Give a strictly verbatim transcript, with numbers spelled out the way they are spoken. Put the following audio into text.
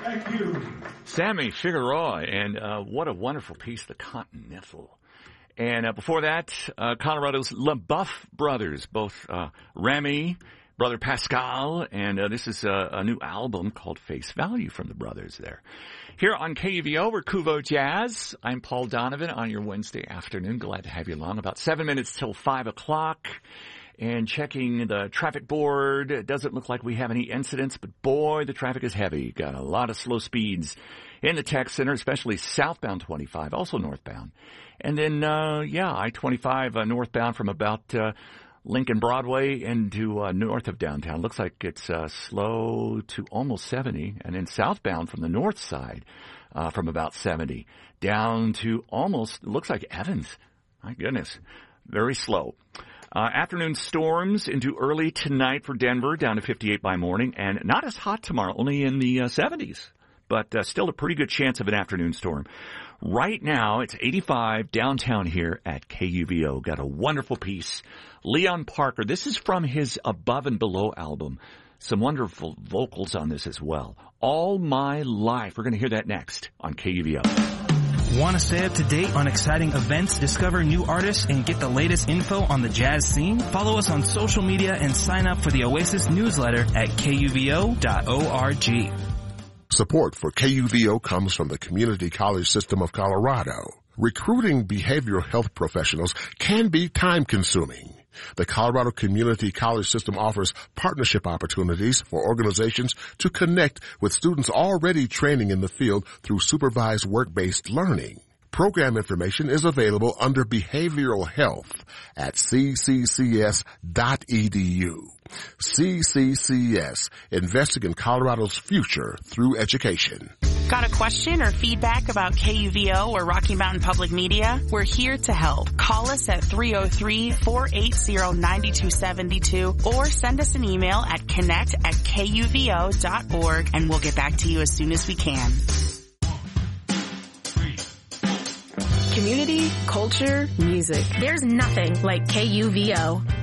Thank you. Sammy Figueroa, and uh, what a wonderful piece, The Continental. And uh, before that, uh, Colorado's LaBeouf brothers, both uh, Remy, Brother Pascal, and uh, this is a, a new album called Face Value from the brothers there. Here on K U V O, we're Kuvo Jazz. I'm Paul Donovan on your Wednesday afternoon. Glad to have you along. About seven minutes till five o'clock. And checking the traffic board, it doesn't look like we have any incidents, but boy, the traffic is heavy. Got a lot of slow speeds in the tech center, especially southbound twenty-five, also northbound. And then, uh, yeah, I twenty-five uh, northbound from about uh, Lincoln Broadway into uh, north of downtown. Looks like it's uh, slow to almost seventy. And then southbound from the north side uh, from about seventy down to almost, looks like Evans. My goodness, very slow. Uh, afternoon storms into early tonight for Denver, down to fifty-eight by morning, and not as hot tomorrow, only in the uh, seventies, but uh, still a pretty good chance of an afternoon storm. Right now, it's eighty-five downtown here at K U V O. Got a wonderful piece. Leon Parker, this is from his Above and Below album. Some wonderful vocals on this as well. All My Life. We're going to hear that next on K U V O. Want to stay up to date on exciting events, discover new artists, and get the latest info on the jazz scene? Follow us on social media and sign up for the Oasis newsletter at K U V O dot org. Support for K U V O comes from the Community College System of Colorado. Recruiting behavioral health professionals can be time-consuming. The Colorado Community College System offers partnership opportunities for organizations to connect with students already training in the field through supervised work-based learning. Program information is available under Behavioral Health at c c c s dot e d u. C C C S, investing in Colorado's future through education. Got a question or feedback about K U V O or Rocky Mountain Public Media? We're here to help. Call us at three oh three, four eight zero, nine two seven two or send us an email at connect at k u v o dot org and we'll get back to you as soon as we can. Community, culture, music. There's nothing like K U V O.